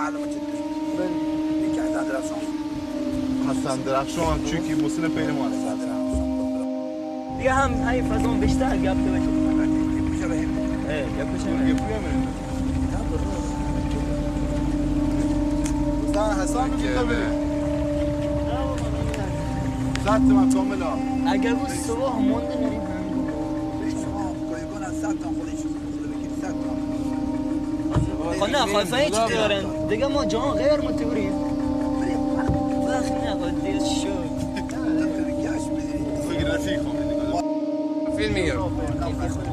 معلومه چطور که حسن درخشان حسن درخشان چونکی موسیقی پین ما هست دیگه هم های فضان بیشتر گپ تو بچه میشه به این گپ بشه حسن میگه بریم ساعت ما کامل اگر بود صبح مونده نریم خب نه خواهی چی دارن دیگه ما جان غیر متوریم وقت نه خود دیر شد فکر رفیق فیلم میگم